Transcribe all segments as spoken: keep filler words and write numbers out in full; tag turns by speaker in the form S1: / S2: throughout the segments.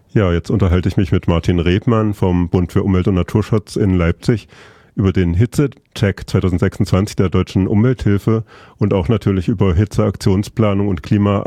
S1: Ja, jetzt unterhalte ich mich mit Martin Rebmann vom Bund für Umwelt und Naturschutz in Leipzig über den Hitzecheck zwanzig sechsundzwanzig der Deutschen Umwelthilfe und auch natürlich über Hitzeaktionsplanung und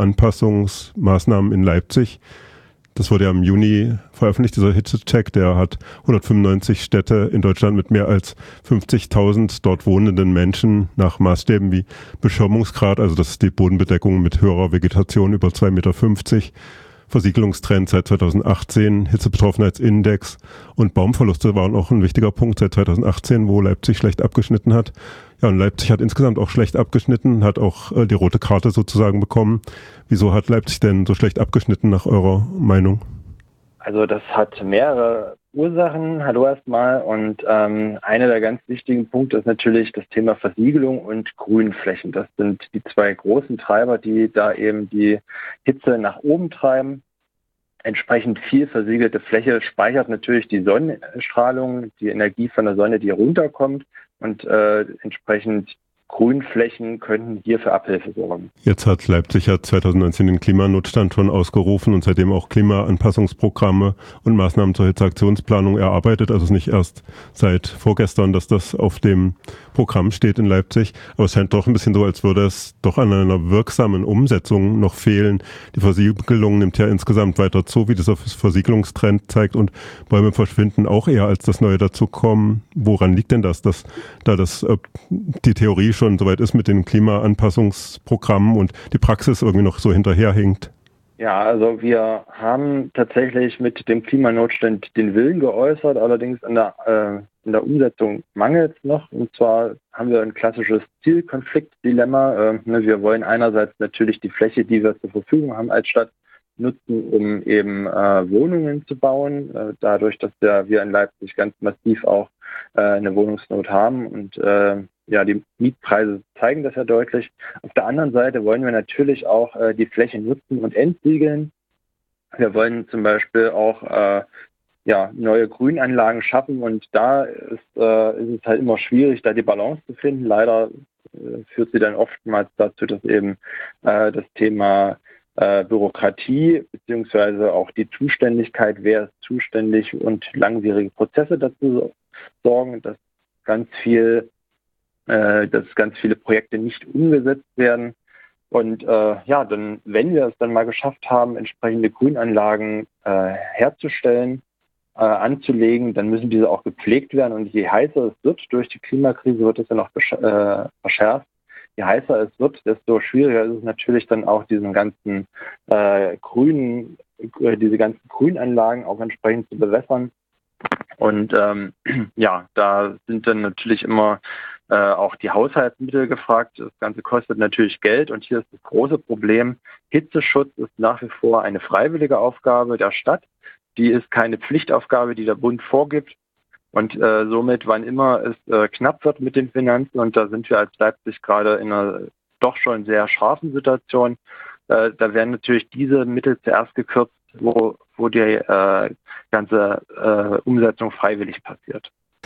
S1: Klimaanpassungsmaßnahmen in Leipzig. Das wurde ja im Juni veröffentlicht, dieser Hitzecheck. Der hat hundertfünfundneunzig Städte in Deutschland mit mehr als fünfzigtausend dort wohnenden Menschen nach Maßstäben wie Beschirmungsgrad, also das ist die Bodenbedeckung mit höherer Vegetation über zwei Komma fünfzig Meter, Versiegelungstrend seit zweitausendachtzehn, Hitzebetroffenheitsindex und Baumverluste waren auch ein wichtiger Punkt seit zweitausendachtzehn, wo Leipzig schlecht abgeschnitten hat. Ja, und Leipzig hat insgesamt auch schlecht abgeschnitten, hat auch äh, die rote Karte sozusagen bekommen. Wieso hat Leipzig denn so schlecht abgeschnitten nach eurer Meinung?
S2: Also das hat mehrere Ursachen. Hallo erstmal. Und ähm, einer der ganz wichtigen Punkte ist natürlich das Thema Versiegelung und Grünflächen. Das sind die zwei großen Treiber, die da eben die Hitze nach oben treiben. Entsprechend viel versiegelte Fläche speichert natürlich die Sonnenstrahlung, die Energie von der Sonne, die runterkommt. Und äh, entsprechend Grünflächen könnten hier für Abhilfe sorgen.
S1: Jetzt hat Leipzig ja zweitausendneunzehn den Klimanotstand schon ausgerufen und seitdem auch Klimaanpassungsprogramme und Maßnahmen zur Hitzeaktionsplanung erarbeitet. Also es ist nicht erst seit vorgestern, dass das auf dem Programm steht in Leipzig. Aber es scheint doch ein bisschen so, als würde es doch an einer wirksamen Umsetzung noch fehlen. Die Versiegelung nimmt ja insgesamt weiter zu, wie dieser Versiegelungstrend zeigt. Und Bäume verschwinden auch eher, als das Neue dazukommen. Woran liegt denn das, dass da das äh, die Theorie schon soweit ist mit den Klimaanpassungsprogrammen und die Praxis irgendwie noch so hinterherhinkt?
S2: Ja, also wir haben tatsächlich mit dem Klimanotstand den Willen geäußert, allerdings an der, äh, in der Umsetzung mangelt es noch. Und zwar haben wir ein klassisches Zielkonfliktdilemma. Äh, ne, wir wollen einerseits natürlich die Fläche, die wir zur Verfügung haben als Stadt, nutzen, um eben äh, Wohnungen zu bauen. Äh, dadurch, dass ja, wir in Leipzig ganz massiv auch äh, eine Wohnungsnot haben und äh, ja, die Mietpreise zeigen das ja deutlich. Auf der anderen Seite wollen wir natürlich auch äh, die Fläche nutzen und entsiegeln. Wir wollen zum Beispiel auch äh, ja, neue Grünanlagen schaffen und da ist, äh, ist es halt immer schwierig, da die Balance zu finden. Leider äh, führt sie dann oftmals dazu, dass eben äh, das Thema äh, Bürokratie beziehungsweise auch die Zuständigkeit, wer ist zuständig und langwierige Prozesse dazu sorgen, dass ganz viel dass ganz viele Projekte nicht umgesetzt werden. Und äh, ja, dann, wenn wir es dann mal geschafft haben, entsprechende Grünanlagen äh, herzustellen, äh, anzulegen, dann müssen diese auch gepflegt werden. Und je heißer es wird, durch die Klimakrise wird es ja noch äh, verschärft, je heißer es wird, desto schwieriger ist es natürlich dann auch diesen ganzen äh, grünen, äh, diese ganzen Grünanlagen auch entsprechend zu bewässern. Und ähm, ja, da sind dann natürlich immer äh, auch die Haushaltsmittel gefragt. Das Ganze kostet natürlich Geld und hier ist das große Problem. Hitzeschutz ist nach wie vor eine freiwillige Aufgabe der Stadt. Die ist keine Pflichtaufgabe, die der Bund vorgibt. Und äh, somit, wann immer es äh, knapp wird mit den Finanzen, und da sind wir als Leipzig gerade in einer doch schon sehr scharfen Situation, äh, da werden natürlich diese Mittel zuerst gekürzt, wo, wo die äh, ganze äh, Umsetzung freiwillig passiert.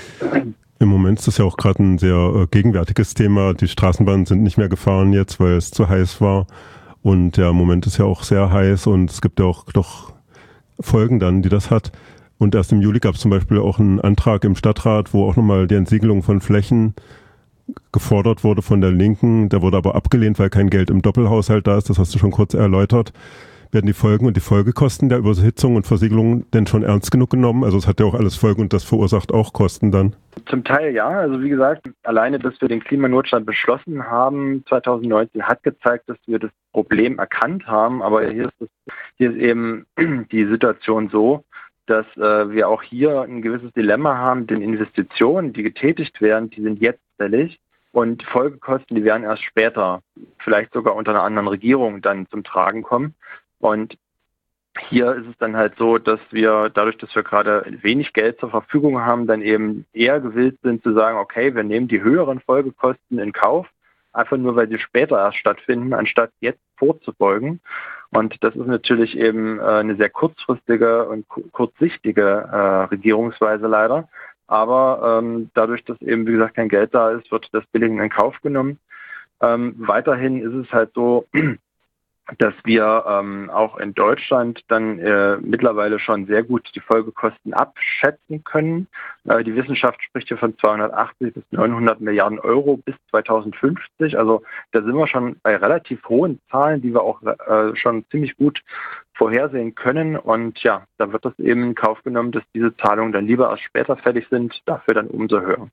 S1: Im Moment ist das ja auch gerade ein sehr äh, gegenwärtiges Thema. Die Straßenbahnen sind nicht mehr gefahren jetzt, weil es zu heiß war. Und ja, im Moment ist ja auch sehr heiß und es gibt ja auch doch Folgen dann, die das hat. Und erst im Juli gab es zum Beispiel auch einen Antrag im Stadtrat, wo auch nochmal die Entsiegelung von Flächen gefordert wurde von der Linken. Der wurde aber abgelehnt, weil kein Geld im Doppelhaushalt da ist. Das hast du schon kurz erläutert. Werden die Folgen und die Folgekosten der Überhitzung und Versiegelung denn schon ernst genug genommen? Also es hat ja auch alles Folgen und das verursacht auch Kosten dann.
S2: Zum Teil ja. Also wie gesagt, alleine, dass wir den Klimanotstand beschlossen haben zweitausendneunzehn, hat gezeigt, dass wir das Problem erkannt haben. Aber hier ist, es, hier ist eben die Situation so, dass äh, wir auch hier ein gewisses Dilemma haben, denn Investitionen, die getätigt werden, die sind jetzt fällig und Folgekosten, die werden erst später, vielleicht sogar unter einer anderen Regierung dann zum Tragen kommen. Und hier ist es dann halt so, dass wir dadurch, dass wir gerade wenig Geld zur Verfügung haben, dann eben eher gewillt sind zu sagen, okay, wir nehmen die höheren Folgekosten in Kauf, einfach nur, weil sie später erst stattfinden, anstatt jetzt vorzubeugen. Und das ist natürlich eben äh, eine sehr kurzfristige und ku- kurzsichtige äh, Regierungsweise leider. Aber ähm, dadurch, dass eben, wie gesagt, kein Geld da ist, wird das billig in Kauf genommen. Ähm, weiterhin ist es halt so, dass wir ähm, auch in Deutschland dann äh, mittlerweile schon sehr gut die Folgekosten abschätzen können. Äh, die Wissenschaft spricht hier von zweihundertachtzig bis neunhundert Milliarden Euro bis zweitausendfünfzig. Also da sind wir schon bei relativ hohen Zahlen, die wir auch äh, schon ziemlich gut vorhersehen können. Und ja, da wird das eben in Kauf genommen, dass diese Zahlungen dann lieber erst später fällig sind, dafür dann umso höher.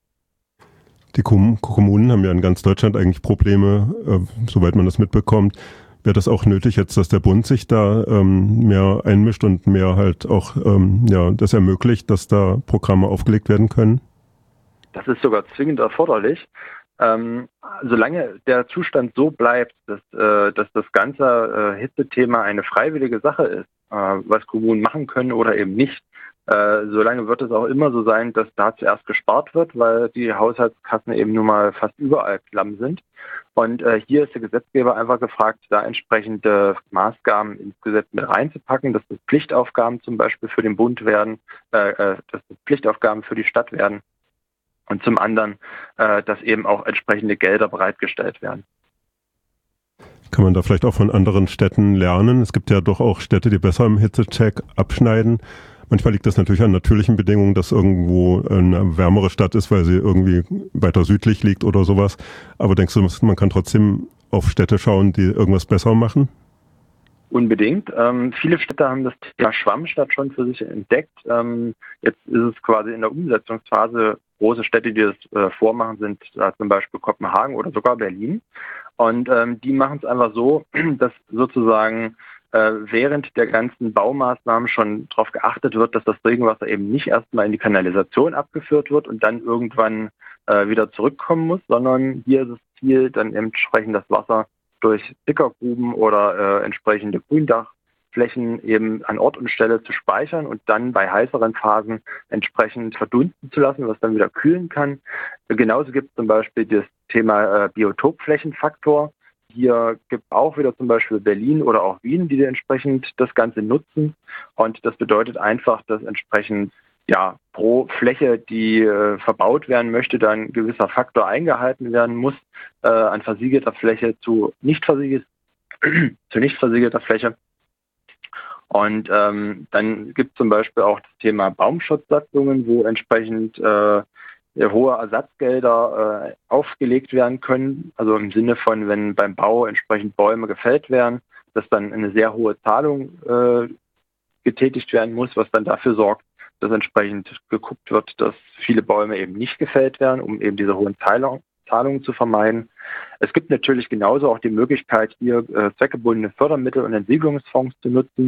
S1: Die Kommunen haben ja in ganz Deutschland eigentlich Probleme, äh, soweit man das mitbekommt. Wäre das auch nötig jetzt, dass der Bund sich da ähm, mehr einmischt und mehr halt auch ähm, ja, das ermöglicht, dass da Programme aufgelegt werden können?
S2: Das ist sogar zwingend erforderlich. Ähm, solange der Zustand so bleibt, dass, äh, dass das ganze äh, Hitzethema eine freiwillige Sache ist, äh, was Kommunen machen können oder eben nicht, äh, solange wird es auch immer so sein, dass da zuerst gespart wird, weil die Haushaltskassen eben nun mal fast überall klamm sind. Und äh, hier ist der Gesetzgeber einfach gefragt, da entsprechende Maßgaben ins Gesetz mit reinzupacken, dass das Pflichtaufgaben zum Beispiel für den Bund werden, äh, dass das Pflichtaufgaben für die Stadt werden und zum anderen, äh, dass eben auch entsprechende Gelder bereitgestellt werden.
S1: Kann man da vielleicht auch von anderen Städten lernen? Es gibt ja doch auch Städte, die besser im Hitzecheck abschneiden. Manchmal liegt das natürlich an natürlichen Bedingungen, dass irgendwo eine wärmere Stadt ist, weil sie irgendwie weiter südlich liegt oder sowas. Aber denkst du, man kann trotzdem auf Städte schauen, die irgendwas besser machen?
S2: Unbedingt. Ähm, viele Städte haben das Thema Schwammstadt schon für sich entdeckt. Ähm, jetzt ist es quasi in der Umsetzungsphase. Große Städte, die das äh, vormachen, sind äh, zum Beispiel Kopenhagen oder sogar Berlin. Und ähm, die machen es einfach so, dass sozusagen während der ganzen Baumaßnahmen schon darauf geachtet wird, dass das Regenwasser eben nicht erstmal in die Kanalisation abgeführt wird und dann irgendwann äh, wieder zurückkommen muss, sondern hier ist das Ziel, dann entsprechend das Wasser durch Sickergruben oder äh, entsprechende Gründachflächen eben an Ort und Stelle zu speichern und dann bei heißeren Phasen entsprechend verdunsten zu lassen, was dann wieder kühlen kann. Genauso gibt es zum Beispiel das Thema äh, Biotopflächenfaktor. Hier gibt es auch wieder zum Beispiel Berlin oder auch Wien, die entsprechend das Ganze nutzen. Und das bedeutet einfach, dass entsprechend ja pro Fläche, die äh, verbaut werden möchte, dann ein gewisser Faktor eingehalten werden muss, äh, an versiegelter Fläche zu nicht versiegelter, zu nicht versiegelter Fläche. Und ähm, dann gibt es zum Beispiel auch das Thema Baumschutzsatzungen, wo entsprechend äh, hohe Ersatzgelder äh, aufgelegt werden können, also im Sinne von, wenn beim Bau entsprechend Bäume gefällt werden, dass dann eine sehr hohe Zahlung äh, getätigt werden muss, was dann dafür sorgt, dass entsprechend geguckt wird, dass viele Bäume eben nicht gefällt werden, um eben diese hohen Zahlung, Zahlungen zu vermeiden. Es gibt natürlich genauso auch die Möglichkeit, hier äh, zweckgebundene Fördermittel und Entsiedlungsfonds zu nutzen.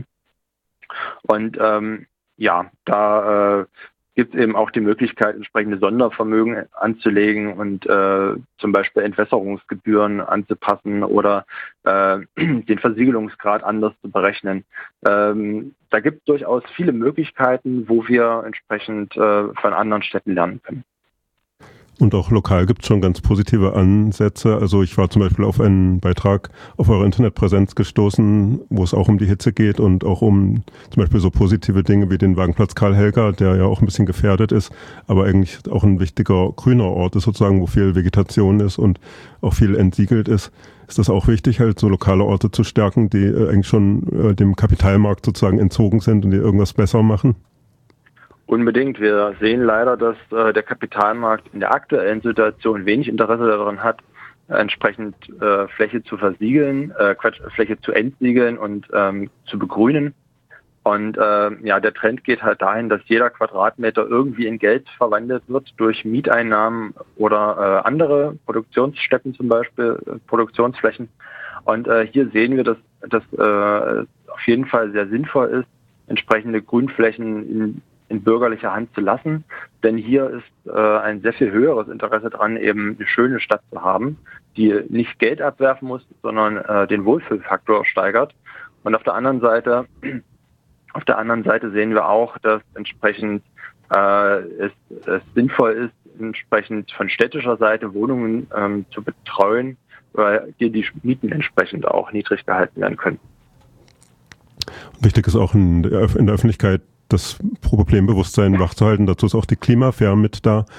S2: Und ähm, ja, da äh, gibt es eben auch die Möglichkeit, entsprechende Sondervermögen anzulegen und äh, zum Beispiel Entwässerungsgebühren anzupassen oder äh, den Versiegelungsgrad anders zu berechnen. Ähm, da gibt es durchaus viele Möglichkeiten, wo wir entsprechend äh, von anderen Städten lernen können.
S1: Und auch lokal gibt es schon ganz positive Ansätze. Also ich war zum Beispiel auf einen Beitrag auf eurer Internetpräsenz gestoßen, wo es auch um die Hitze geht und auch um zum Beispiel so positive Dinge wie den Wagenplatz Karl-Helga, der ja auch ein bisschen gefährdet ist, aber eigentlich auch ein wichtiger grüner Ort ist sozusagen, wo viel Vegetation ist und auch viel entsiegelt ist. Ist das auch wichtig, halt so lokale Orte zu stärken, die eigentlich schon äh, dem Kapitalmarkt sozusagen entzogen sind und die irgendwas besser machen?
S2: Unbedingt. Wir sehen leider, dass äh, der Kapitalmarkt in der aktuellen Situation wenig Interesse daran hat, äh, entsprechend äh, Fläche zu versiegeln, äh, Quatsch, Fläche zu entsiegeln und ähm, zu begrünen. Und äh, ja, der Trend geht halt dahin, dass jeder Quadratmeter irgendwie in Geld verwandelt wird durch Mieteinnahmen oder äh, andere Produktionsstätten, zum Beispiel äh, Produktionsflächen. Und äh, hier sehen wir, dass das äh, auf jeden Fall sehr sinnvoll ist, entsprechende Grünflächen in in bürgerlicher Hand zu lassen, denn hier ist äh, ein sehr viel höheres Interesse dran, eben eine schöne Stadt zu haben, die nicht Geld abwerfen muss, sondern äh, den Wohlfühlfaktor steigert. Und auf der anderen Seite, auf der anderen Seite sehen wir auch, dass entsprechend äh, es, es sinnvoll ist, entsprechend von städtischer Seite Wohnungen ähm, zu betreuen, weil hier die Mieten entsprechend auch niedrig gehalten werden können.
S1: Wichtig ist auch in der, in der Öffentlichkeit das Problembewusstsein wachzuhalten. Dazu ist auch die Klimafair mit da.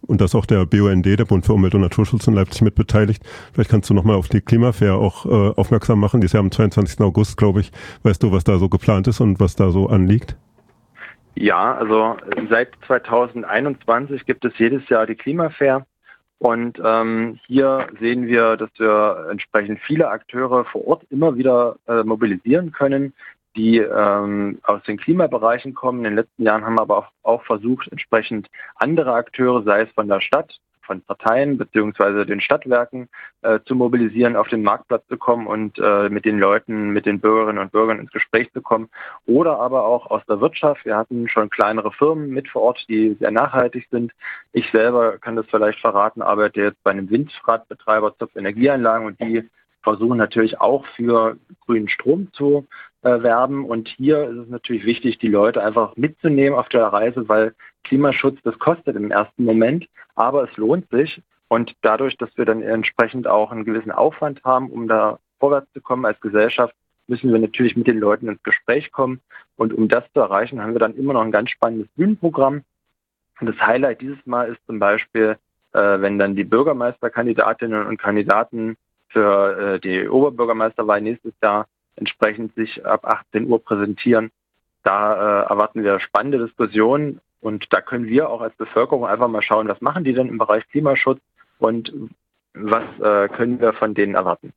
S1: und dass auch der B U N D, der Bund für Umwelt und Naturschutz in Leipzig, mit beteiligt. Vielleicht kannst du nochmal auf die Klimafair auch äh, aufmerksam machen. Die ist ja am zweiundzwanzigsten August, glaube ich. Weißt du, was da so geplant ist und was da so anliegt?
S2: Ja, also seit zweitausendeinundzwanzig gibt es jedes Jahr die Klimafair. Und ähm, hier sehen wir, dass wir entsprechend viele Akteure vor Ort immer wieder äh, mobilisieren können, die ähm, aus den Klimabereichen kommen. In den letzten Jahren haben wir aber auch, auch versucht, entsprechend andere Akteure, sei es von der Stadt, von Parteien beziehungsweise den Stadtwerken, äh, zu mobilisieren, auf den Marktplatz zu kommen und äh, mit den Leuten, mit den Bürgerinnen und Bürgern ins Gespräch zu kommen. Oder aber auch aus der Wirtschaft. Wir hatten schon kleinere Firmen mit vor Ort, die sehr nachhaltig sind. Ich selber kann das vielleicht verraten, arbeite jetzt bei einem Windradbetreiber Zopf Energieanlagen und die versuchen natürlich auch für grünen Strom zu äh, werben. Und hier ist es natürlich wichtig, die Leute einfach mitzunehmen auf der Reise, weil Klimaschutz, das kostet im ersten Moment, aber es lohnt sich. Und dadurch, dass wir dann entsprechend auch einen gewissen Aufwand haben, um da vorwärts zu kommen als Gesellschaft, müssen wir natürlich mit den Leuten ins Gespräch kommen. Und um das zu erreichen, haben wir dann immer noch ein ganz spannendes Bühnenprogramm. Und das Highlight dieses Mal ist zum Beispiel, äh, wenn dann die Bürgermeisterkandidatinnen und Kandidaten für äh, die Oberbürgermeisterwahl nächstes Jahr entsprechend sich ab achtzehn Uhr präsentieren. Da äh, erwarten wir spannende Diskussionen und da können wir auch als Bevölkerung einfach mal schauen, was machen die denn im Bereich Klimaschutz und was äh, können wir von denen erwarten.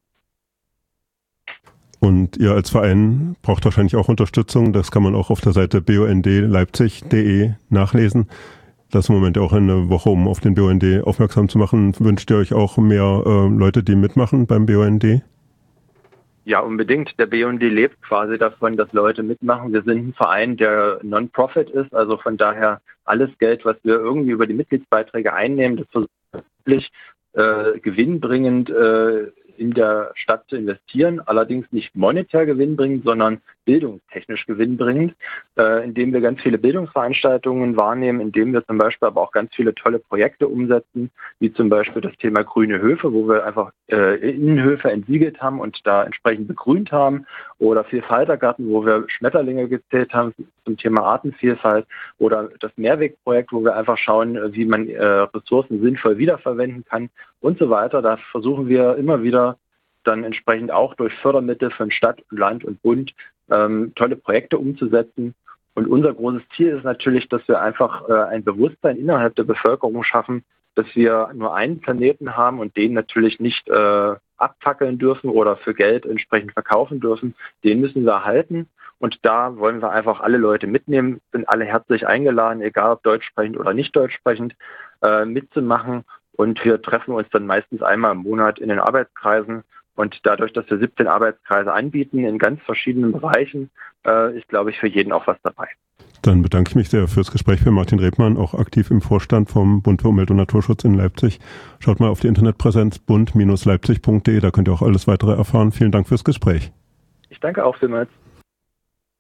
S1: Und ihr als Verein braucht wahrscheinlich auch Unterstützung. Das kann man auch auf der Seite b u n d leipzig punkt d e nachlesen. Das ist im Moment auch eine Woche, um auf den B U N D aufmerksam zu machen. Wünscht ihr euch auch mehr äh, Leute, die mitmachen beim B U N D?
S2: Ja, unbedingt. Der B U N D lebt quasi davon, dass Leute mitmachen. Wir sind ein Verein, der Non-Profit ist. Also von daher alles Geld, was wir irgendwie über die Mitgliedsbeiträge einnehmen, das versuchen wir wirklich äh, gewinnbringend äh, in der Stadt zu investieren. Allerdings nicht monetär gewinnbringend, sondern bildungstechnisch gewinnbringend, äh, indem wir ganz viele Bildungsveranstaltungen wahrnehmen, indem wir zum Beispiel aber auch ganz viele tolle Projekte umsetzen, wie zum Beispiel das Thema grüne Höfe, wo wir einfach äh, Innenhöfe entsiegelt haben und da entsprechend begrünt haben, oder Vielfaltergarten, wo wir Schmetterlinge gezählt haben zum Thema Artenvielfalt, oder das Mehrwegprojekt, wo wir einfach schauen, wie man äh, Ressourcen sinnvoll wiederverwenden kann und so weiter. Da versuchen wir immer wieder dann entsprechend auch durch Fördermittel von Stadt, Land und Bund ähm, tolle Projekte umzusetzen. Und unser großes Ziel ist natürlich, dass wir einfach äh, ein Bewusstsein innerhalb der Bevölkerung schaffen, dass wir nur einen Planeten haben und den natürlich nicht äh, abfackeln dürfen oder für Geld entsprechend verkaufen dürfen. Den müssen wir erhalten. Und da wollen wir einfach alle Leute mitnehmen, sind alle herzlich eingeladen, egal ob deutsch sprechend oder nicht deutsch sprechend, äh, mitzumachen. Und wir treffen uns dann meistens einmal im Monat in den Arbeitskreisen. Und dadurch, dass wir siebzehn Arbeitskreise anbieten in ganz verschiedenen Bereichen, äh, ist, glaube ich, für jeden auch was dabei.
S1: Dann bedanke ich mich sehr fürs Gespräch für Martin Rebmann, auch aktiv im Vorstand vom Bund für Umwelt und Naturschutz in Leipzig. Schaut mal auf die Internetpräsenz bund Bindestrich leipzig Punkt de, da könnt ihr auch alles weitere erfahren. Vielen Dank fürs Gespräch.
S2: Ich danke auch vielmals.